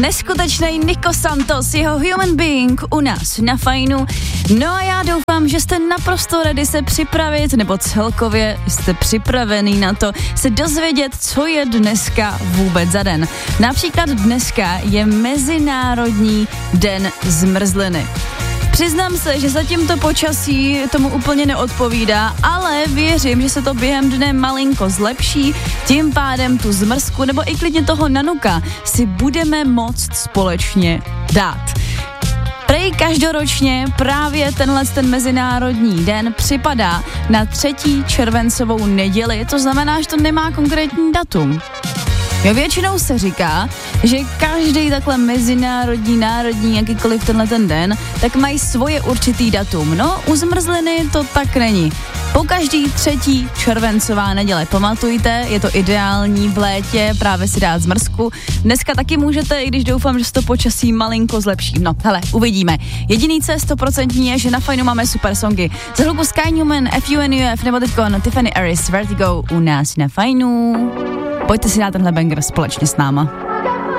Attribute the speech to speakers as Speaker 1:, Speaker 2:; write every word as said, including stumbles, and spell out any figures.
Speaker 1: Neskutečný Nico Santos, jeho Human Being u nás na Fajnu. No a já doufám, že jste naprosto ready se připravit, nebo celkově jste připravený na to se dozvědět, co je dneska vůbec za den. Například dneska je Mezinárodní den zmrzliny. Přiznám se, že za tímto počasí tomu úplně neodpovídá, ale věřím, že se to během dne malinko zlepší, tím pádem tu zmrzku nebo i klidně toho nanuka si budeme moct společně dát. Prej každoročně právě tenhle ten mezinárodní den připadá na třetí červencovou neděli, to znamená, že to nemá konkrétní datum. Jo, většinou se říká, že každý takhle mezinárodní, národní, jakýkoliv tenhle ten den, tak mají svoje určitý datum. No, u zmrzliny to tak není. Po každý třetí červencová neděle, pamatujte, je to ideální v létě právě si dát zmrzku. Dneska taky můžete, i když doufám, že se to počasí malinko zlepší. No, hele, uvidíme. Jediný, co je stoprocentní je, že na Fajnu máme super songy. Za chvilku Sky Newman, F U N U F nebo teďkon Tiffany Harris, Vertigo u nás na Fajnu. Pojďte si dát tenhle banger společně s náma.